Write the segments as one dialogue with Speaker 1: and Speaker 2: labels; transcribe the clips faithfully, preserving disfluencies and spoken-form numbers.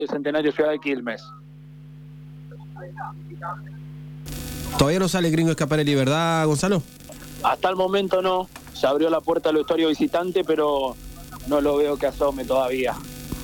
Speaker 1: de Centenario Ciudad de Quilmes.
Speaker 2: ¿Todavía no sale Gringo Escaparelli, verdad, Gonzalo?
Speaker 1: Hasta el momento no. Se abrió la puerta al vestuario visitante, pero no lo veo que asome todavía.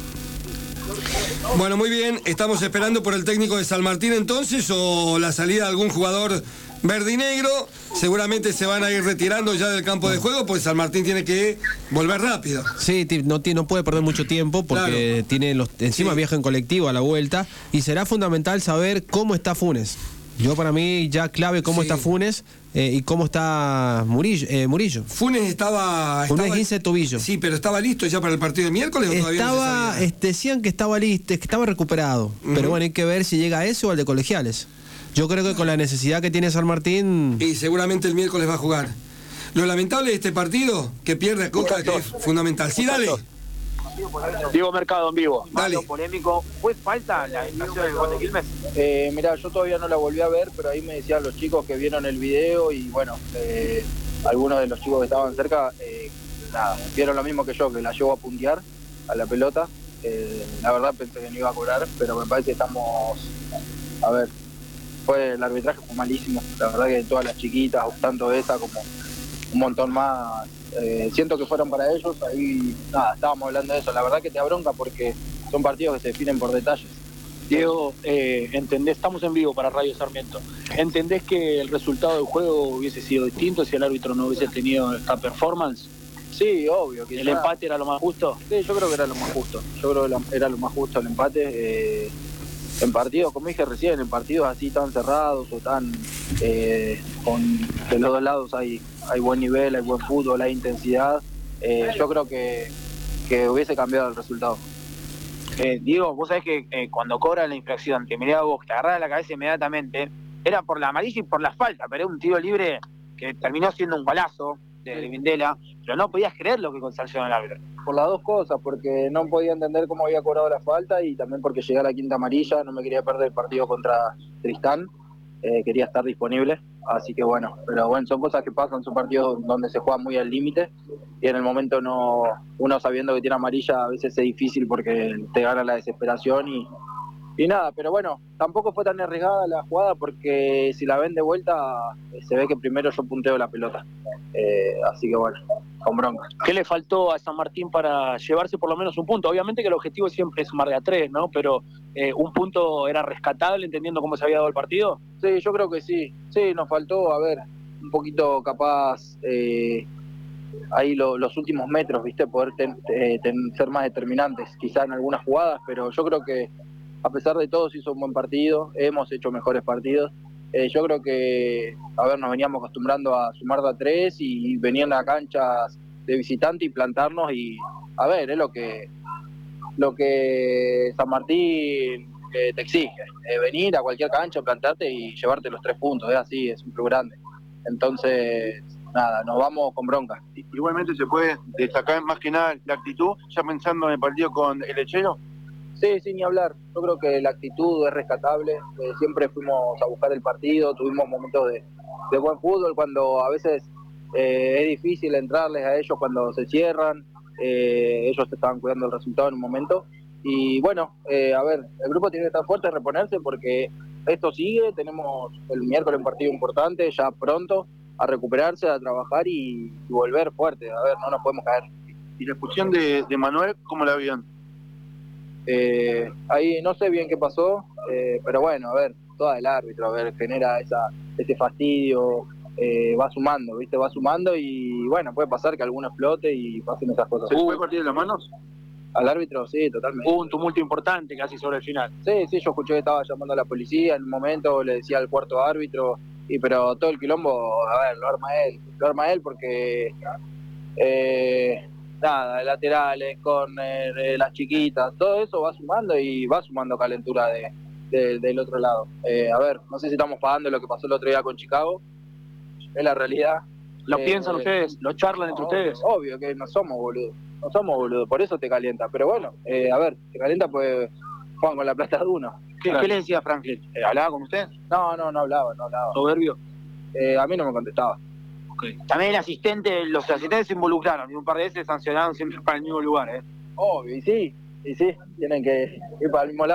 Speaker 3: Bueno, muy bien. ¿Estamos esperando por el técnico de San Martín entonces o la salida de algún jugador verde y negro? Seguramente se van a ir retirando ya del campo de juego, pues San Martín tiene que volver rápido.
Speaker 2: Sí, no, no puede perder mucho tiempo porque claro. tiene los, encima sí. viaja en colectivo a la vuelta y será fundamental saber cómo está Funes. Yo para mí ya clave cómo sí. está Funes eh, y cómo está Murillo. Eh, Murillo.
Speaker 3: Funes estaba...
Speaker 2: Funes
Speaker 3: estaba
Speaker 2: quince tobillo.
Speaker 3: Sí, pero ¿estaba listo ya para el partido de miércoles o todavía
Speaker 2: estaba,
Speaker 3: no se sabía?
Speaker 2: Decían que estaba listo, que estaba recuperado. Uh-huh. Pero bueno, hay que ver si llega a ese o al de Colegiales. Yo creo que con la necesidad que tiene San Martín...
Speaker 3: Y seguramente el miércoles va a jugar. Lo lamentable de este partido, que pierde a Coca, que es fundamental. Sí, dale.
Speaker 1: Diego Mercado en vivo.
Speaker 4: Malo polémico. ¿Fue falta la infracción del gol de Quilmes? Eh, mirá, yo todavía no la volví a ver, pero ahí me decían los chicos que vieron el video y bueno, eh, algunos de los chicos que estaban cerca, eh, nada, vieron lo mismo que yo, que la llevó a puntear a la pelota. Eh, la verdad pensé que no iba a cobrar, pero me parece que estamos... A ver, fue el arbitraje fue malísimo. La verdad que todas las chiquitas, tanto esa como un montón más... Eh, siento que fueron para ellos, ahí nada, estábamos hablando de eso, la verdad que te abronca porque son partidos que se definen por detalles.
Speaker 1: Diego, eh, entendés, estamos en vivo para Radio Sarmiento, ¿entendés que el resultado del juego hubiese sido distinto si el árbitro no hubiese tenido esta performance?
Speaker 4: Sí, obvio.
Speaker 1: ¿El ya... empate era lo más justo?
Speaker 4: Sí, yo creo que era lo más justo, yo creo que era lo más justo el empate. Eh, en partidos, como dije recién, en partidos así tan cerrados o tan... Eh, con de los dos lados hay, hay buen nivel, hay buen fútbol, hay intensidad. Eh, yo creo que, que hubiese cambiado el resultado.
Speaker 5: Eh, Diego, vos sabés que eh, cuando cobra la infracción, te miraba vos, te agarraba la cabeza inmediatamente, era por la amarilla y por la falta, pero era un tiro libre que terminó siendo un golazo de, de Vindela, pero no podías creer lo que sancionó el árbitro.
Speaker 4: Por las dos cosas, porque no podía entender cómo había cobrado la falta y también porque llegué a la quinta amarilla, no me quería perder el partido contra Tristán, eh, quería estar disponible, así que bueno, pero bueno, son cosas que pasan, son partidos donde se juega muy al límite y en el momento no, uno sabiendo que tiene amarilla a veces es difícil porque te gana la desesperación y, y nada, pero bueno, tampoco fue tan arriesgada la jugada porque si la ven de vuelta se ve que primero yo punteo la pelota, eh, así que bueno, con bronca.
Speaker 1: ¿Qué le faltó a San Martín para llevarse por lo menos un punto? Obviamente que el objetivo siempre es sumar de a tres, ¿no? Pero eh, ¿un punto era rescatable entendiendo cómo se había dado el partido?
Speaker 4: Sí, yo creo que sí. Sí, nos faltó, a ver, un poquito capaz eh, ahí lo, los últimos metros, ¿viste? Poder ten, ten, ser más determinantes, quizá en algunas jugadas, pero yo creo que a pesar de todo se hizo un buen partido, hemos hecho mejores partidos. Eh, yo creo que, a ver, nos veníamos acostumbrando a sumar de a tres y venían a canchas de visitante y plantarnos y, a ver, es lo que lo que San Martín eh, te exige, eh, venir a cualquier cancha, plantarte y llevarte los tres puntos, es así, es un club grande. Entonces, nada, nos vamos con bronca.
Speaker 6: Igualmente se puede destacar más que nada la actitud, ya pensando en el partido con el Lechero.
Speaker 4: Sí, sin ni hablar. Yo creo que la actitud es rescatable. Eh, siempre fuimos a buscar el partido, tuvimos momentos de, de buen fútbol cuando a veces eh, es difícil entrarles a ellos cuando se cierran. Eh, ellos estaban cuidando el resultado en un momento. Y bueno, eh, a ver, el grupo tiene que estar fuerte, reponerse porque esto sigue. Tenemos el miércoles un partido importante, ya pronto, a recuperarse, a trabajar y, y volver fuerte. A ver, no nos podemos caer.
Speaker 6: ¿Y la expulsión de, de Manuel, cómo la vieron?
Speaker 4: Eh, ahí no sé bien qué pasó, eh, pero bueno, a ver, todo el árbitro, a ver, genera esa, ese fastidio, eh, va sumando, ¿viste? Va sumando y bueno, puede pasar que alguno explote y pasen esas cosas.
Speaker 6: ¿Se puede partir de las manos?
Speaker 4: Al árbitro, sí, totalmente.
Speaker 1: Hubo un tumulto importante casi sobre el final.
Speaker 4: Sí, sí, yo escuché que estaba llamando a la policía, en un momento le decía al cuarto árbitro, y pero todo el quilombo, a ver, lo arma él, lo arma él porque... Eh, nada, laterales, córner, eh, las chiquitas, todo eso va sumando y va sumando calentura de, de, del otro lado. Eh, a ver, no sé si estamos pagando lo que pasó el otro día con Chicago, es la realidad.
Speaker 1: ¿Lo
Speaker 4: eh,
Speaker 1: piensan eh, ustedes? ¿Lo charlan entre
Speaker 4: obvio,
Speaker 1: ustedes?
Speaker 4: Obvio que no somos boludos, no somos boludos, por eso te calienta. Pero bueno, eh, a ver, te calienta pues juegan con la plata de uno.
Speaker 5: ¿Qué,
Speaker 4: claro.
Speaker 5: ¿Qué le decía Franklin? ¿Hablaba con usted?
Speaker 4: No, no, no hablaba, no hablaba.
Speaker 1: ¿Soberbio?
Speaker 4: Eh, a mí no me contestaba.
Speaker 5: Okay. También el asistente, los asistentes se involucraron y un par de veces sancionaron siempre para el mismo lugar, ¿eh?
Speaker 4: Obvio, y sí, y sí, tienen que ir para el mismo lado.